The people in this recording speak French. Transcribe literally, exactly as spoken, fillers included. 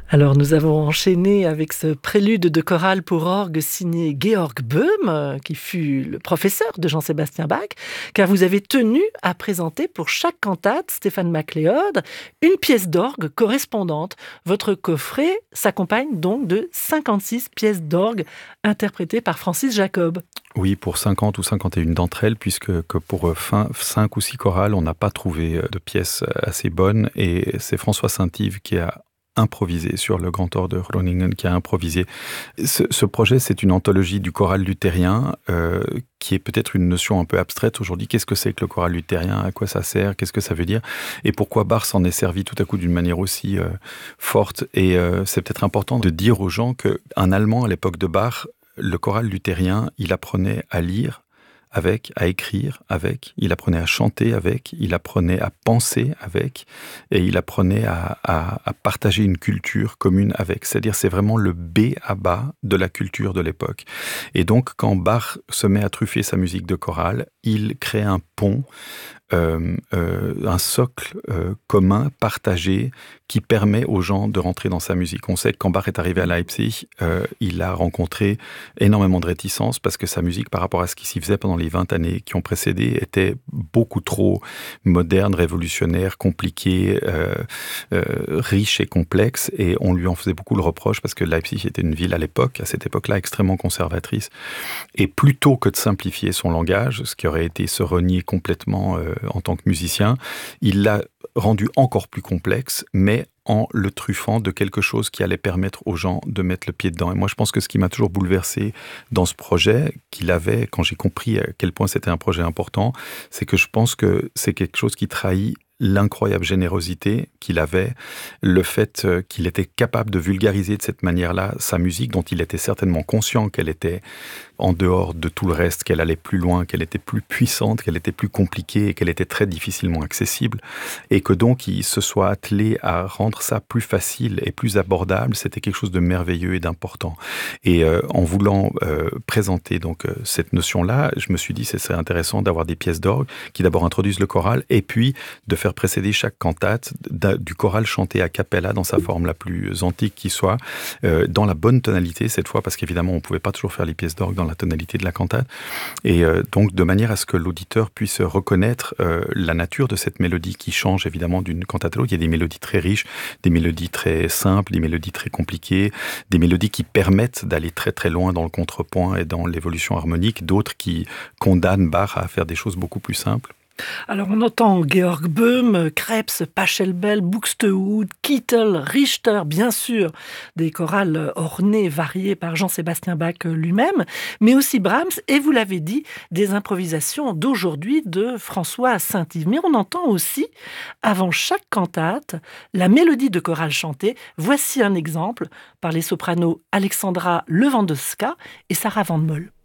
Alors nous avons enchaîné avec ce prélude de chorale pour orgue signé Georg Böhm, qui fut le professeur de Jean-Sébastien Bach, car vous avez tenu à présenter pour chaque cantate, Stéphane MacLeod, une pièce d'orgue correspondante. Votre coffret s'accompagne donc de cinquante-six pièces d'orgue interprétées par Francis Jacob. Oui, pour cinquante ou cinquante et une d'entre elles, puisque que pour fin, cinq ou six chorales, on n'a pas trouvé de pièces assez bonnes, et c'est François Saint-Yves qui a improvisé sur le Grand Orgue de Groningen, qui a improvisé. Ce, ce projet, c'est une anthologie du choral luthérien, euh, qui est peut-être une notion un peu abstraite aujourd'hui. Qu'est-ce que c'est que le choral luthérien? À quoi ça sert? Qu'est-ce que ça veut dire? Et pourquoi Bach s'en est servi tout à coup d'une manière aussi euh, forte? Et euh, c'est peut-être important de dire aux gens qu'un Allemand, à l'époque de Bach, le choral luthérien, il apprenait à lire avec, à écrire avec, il apprenait à chanter avec, il apprenait à penser avec, et il apprenait à, à, à partager une culture commune avec. C'est-à-dire, c'est vraiment le B à bas de la culture de l'époque. Et donc, quand Bach se met à truffer sa musique de chorale, il crée un pont, Euh, euh, un socle euh, commun, partagé, qui permet aux gens de rentrer dans sa musique. On sait que quand Bach est arrivé à Leipzig, euh, il a rencontré énormément de réticences parce que sa musique, par rapport à ce qui s'y faisait pendant les vingt années qui ont précédé, était beaucoup trop moderne, révolutionnaire, compliquée, euh, euh, riche et complexe, et on lui en faisait beaucoup le reproche parce que Leipzig était une ville à l'époque, à cette époque-là, extrêmement conservatrice. Et plutôt que de simplifier son langage, ce qui aurait été se renier complètement euh, en tant que musicien, il l'a rendu encore plus complexe, mais en le truffant de quelque chose qui allait permettre aux gens de mettre le pied dedans. Et moi, je pense que ce qui m'a toujours bouleversé dans ce projet, qu'il avait, quand j'ai compris à quel point c'était un projet important, c'est que je pense que c'est quelque chose qui trahit l'incroyable générosité qu'il avait, le fait qu'il était capable de vulgariser de cette manière-là sa musique, dont il était certainement conscient qu'elle était en dehors de tout le reste, qu'elle allait plus loin, qu'elle était plus puissante, qu'elle était plus compliquée et qu'elle était très difficilement accessible, et que donc il se soit attelé à rendre ça plus facile et plus abordable. C'était quelque chose de merveilleux et d'important. Et euh, en voulant euh, présenter donc euh, cette notion-là, je me suis dit que ce serait intéressant d'avoir des pièces d'orgue qui d'abord introduisent le choral, et puis de faire précéder chaque cantate du choral chanté a cappella dans sa forme la plus antique qui soit, euh, dans la bonne tonalité cette fois, parce qu'évidemment on ne pouvait pas toujours faire les pièces d'orgue dans la tonalité de la cantate, et euh, donc de manière à ce que l'auditeur puisse reconnaître euh, la nature de cette mélodie qui change évidemment d'une cantate à l'autre. Il y a des mélodies très riches, des mélodies très simples, des mélodies très compliquées, des mélodies qui permettent d'aller très très loin dans le contrepoint et dans l'évolution harmonique, d'autres qui condamnent Bach à faire des choses beaucoup plus simples. Alors on entend Georg Böhm, Krebs, Pachelbel, Buxtehude, Kittel, Richter, bien sûr, des chorales ornées, variées par Jean-Sébastien Bach lui-même, mais aussi Brahms, et vous l'avez dit, des improvisations d'aujourd'hui de François Saint-Yves. Mais on entend aussi, avant chaque cantate, la mélodie de chorale chantée. Voici un exemple par les sopranos Alexandra Lewandowska et Sarah Van Mol.